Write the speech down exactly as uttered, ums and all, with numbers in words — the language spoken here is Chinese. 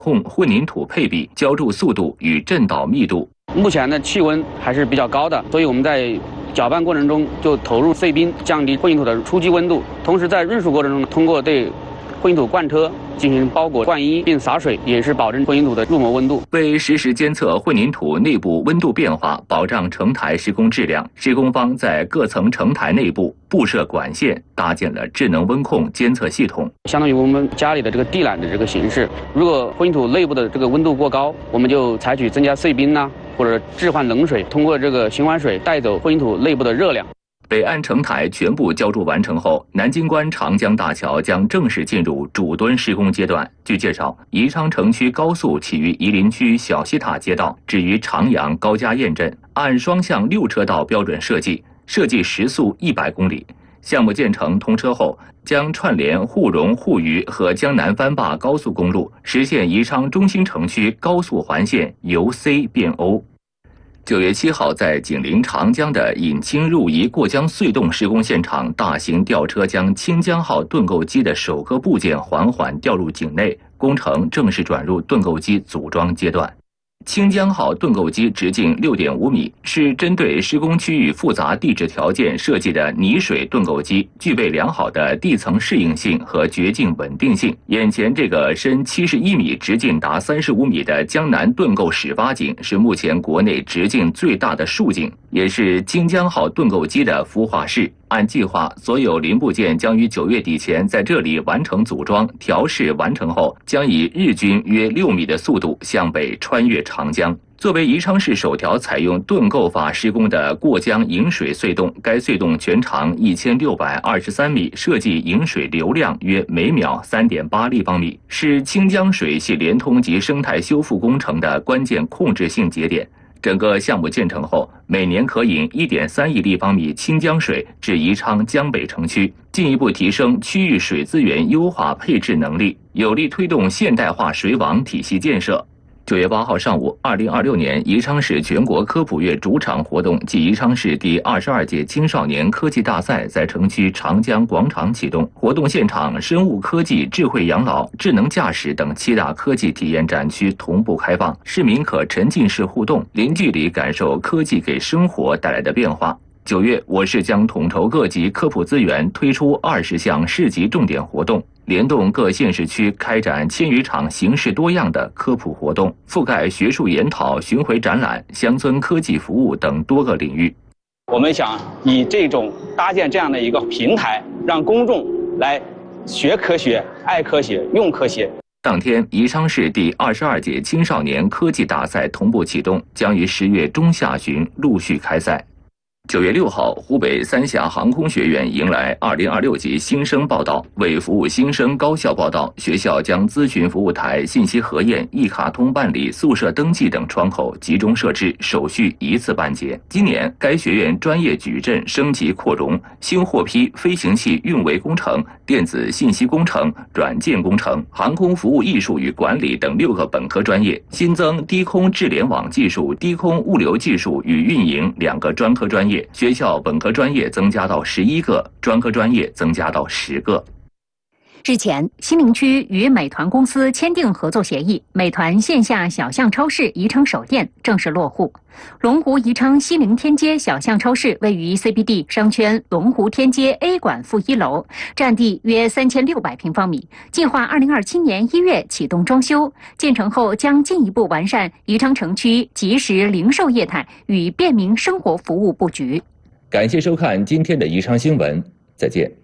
控混凝土配比、浇筑速度与震导密度。 目前的气温还是比较高的，所以我们在搅拌过程中就投入碎冰，降低混凝土的初级温度。同时在运输过程中，通过对混凝土贯车进行包裹、灌衣并洒水，也是保证混凝土的入模温度。 为实时监测混凝土内部温度变化，保障成台施工质量，施工方在各层成台内部布设管线，搭建了智能温控监测系统。 相当于我们家里的这个地缆的这个形式。如果混凝土内部的这个温度过高，我们就采取增加碎冰呐、啊，或者置换冷水，通过这个循环水带走混凝土内部的热量。 北岸成台全部浇筑完成后，南京关长江大桥将正式进入主墩施工阶段。据介绍，宜昌城区高速起于夷陵区小西塔街道，至于长阳高家堰镇，按双向六车道标准设计，设计时速一百公里。项目建成通车后，将串联沪蓉沪渝和江南番坝高速公路，实现宜昌中心城区高速环线由 C 变 O。九月七号，在紧邻长江的引清入宜过江隧洞施工现场，大型吊车将清江号盾构机的首个部件缓缓吊入井内，工程正式转入盾构机组装阶段。清江号盾构机直径 六点五米，是针对施工区域复杂地质条件设计的泥水盾构机，具备良好的地层适应性和掘进稳定性。眼前这个深七十一米、直径达三十五米的江南盾构始发井，是目前国内直径最大的竖井，也是清江号盾构机的孵化室。按计划，所有零部件将于九月底前在这里完成组装、调试完成后，将以日均约六米的速度向北穿越长江。作为宜昌市首条采用盾构法施工的过江引水隧洞，该隧洞全长一千六百二十三米，设计引水流量约每秒 三点八立方米，是清江水系联通及生态修复工程的关键控制性节点。整个项目建成后，每年可引 一点三亿立方米清江水至宜昌江北城区，进一步提升区域水资源优化配置能力，有力推动现代化水网体系建设。九月八号上午，二零二六年宜昌市全国科普月主场活动暨宜昌市第二十二届青少年科技大赛在城区长江广场启动。活动现场，生物科技、智慧养老、智能驾驶等七大科技体验展区同步开放，市民可沉浸式互动，零距离感受科技给生活带来的变化。九月，我市将统筹各级科普资源，推出二十项市级重点活动，联动各县市区开展千余场形式多样的科普活动，覆盖学术研讨、巡回展览、乡村科技服务等多个领域。 我们想以这种搭建这样的一个平台，让公众来学科学、爱科学、用科学。 当天，宜昌市第二十二届青少年科技大赛同步启动，将于十月中下旬陆续开赛。九月六号，湖北三峡航空学院迎来二零二六级新生报到。为服务新生高效报到，学校将咨询服务台、信息核验、一卡通办理宿舍登记等窗口集中设置，手续一次办结。今年，该学院专业矩阵升级扩容，新获批飞行器运维工程、电子信息工程、软件工程、航空服务艺术与管理等六个本科专业，新增低空智联网技术、低空物流技术与运营两个专科专业。学校本科专业增加到十一个，专科专业增加到十个。 日前，西陵区与美团公司签订合作协议，美团线下小巷超市宜昌首店正式落户。龙湖宜昌西陵天街小巷超市位于 C B D 商圈龙湖天街 A 馆负一楼，占地约三千六百平方米，计划二零二七年一月启动装修。建成后将进一步完善宜昌城区即时零售业态与便民生活服务布局。 感谢收看今天的宜昌新闻，再见。